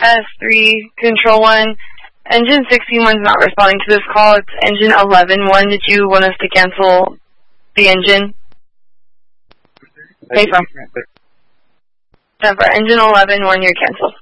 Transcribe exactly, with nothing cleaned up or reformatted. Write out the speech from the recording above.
S three, Control one. Engine sixteen one's not responding to this call. It's engine eleven one. Did you want us to cancel the engine? Okay, for engine eleven one, you're canceled.